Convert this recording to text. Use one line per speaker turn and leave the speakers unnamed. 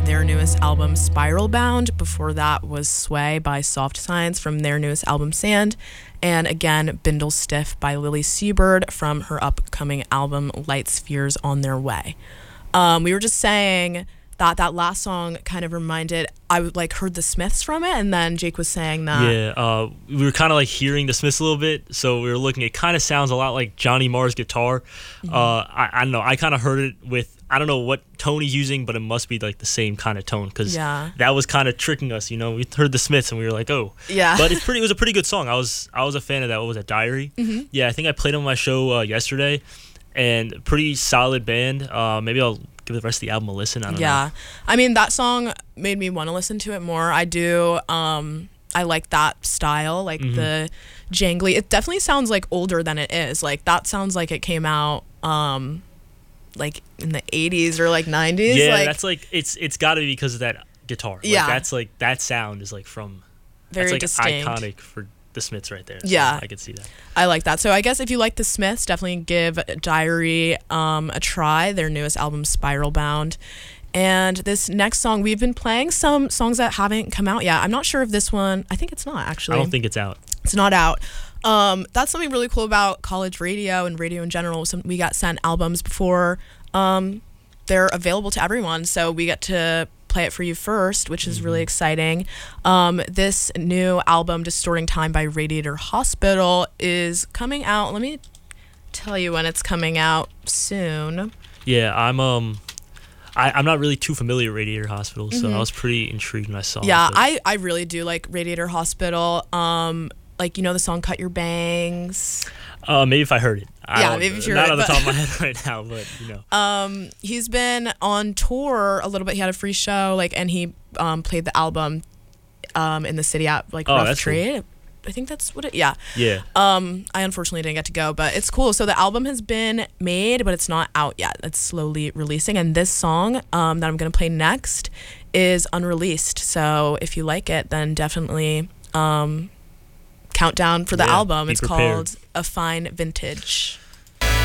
their newest album, Spiral Bound. Before that was Sway by Soft Science from their newest album, Sand. And again, Bindle Stiff by Lily Seabird from her upcoming album, Light Spheres on Their Way. We were just saying that last song kind of reminded, I like heard the Smiths from it, and then Jake was saying that.
Yeah, we were kind of like hearing the Smiths a little bit, so we were looking, it kind of sounds a lot like Johnny Marr's guitar.
Mm-hmm.
I don't know, I kind of heard it with, I don't know what tone he's using, but it must be like the same kind of tone, because that was kind of tricking us, you know. We heard the Smiths and we were like, oh.
Yeah.
But it was a pretty good song. I was a fan of that. What was that, Diary?
Mm-hmm.
Yeah, I think I played on my show yesterday, and pretty solid band. Maybe I'll give the rest of the album a listen. I don't know.
I mean, that song made me want to listen to it more. I do. I like that style, like the jangly. It definitely sounds like older than it is. Like that sounds like it came out like in the 80s or like 90s.
Yeah,
like,
that's like it's got to be because of that guitar. Like,
yeah,
that's like that sound is like from
very
that's like
distinct.
iconic for the Smiths right there. So
yeah,
I could see that.
I like that. So I guess if you like the Smiths, definitely give Diary a try. Their newest album, Spiral Bound. And this next song, we've been playing some songs that haven't come out yet. I'm not sure if this one, I think it's not actually.
I don't think it's out.
It's not out. That's something really cool about college radio and radio in general. We got sent albums before they're available to everyone. So we get to play it for you first, which is really exciting. This new album, Distorting Time by Radiator Hospital, is coming out. Let me tell you when it's coming out soon.
Yeah, I'm not really too familiar with Radiator Hospital, so I was pretty intrigued when I saw it.
Yeah, I really do like Radiator Hospital. Like, you know the song Cut Your Bangs?
Maybe if I heard it.
Maybe if you heard it.
Not on the top of my head right now, but you know.
He's been on tour a little bit. He had a free show, and he played the album in the city at Rough Trade. Cool. I think that's what it. Yeah.
Yeah.
I unfortunately didn't get to go, but it's cool. So the album has been made, but it's not out yet. It's slowly releasing, and this song that I'm gonna play next is unreleased. So if you like it, then definitely count down for the album. It's called A Fine Vintage.